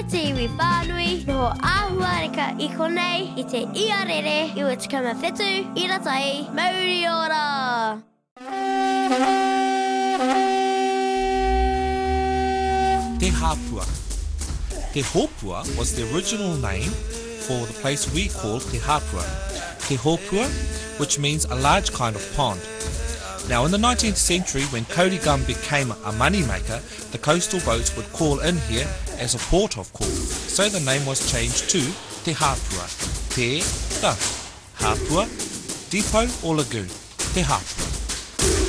te iwi whānui, noho āhuareka I konei I te iarere I ua tikama whetu, iratai, mauri ora! Te Hāpua. Te Hōpua was the original name for the place we call Te Hāpua. Te Hōpua, which means a large kind of pond. Now in the 19th century, when Kaurigam became a moneymaker, the coastal boats would call in here as a port of call. So the name was changed to Te Hāpua. Te, the, Hāpua, depot or lagoon. Te Hāpua.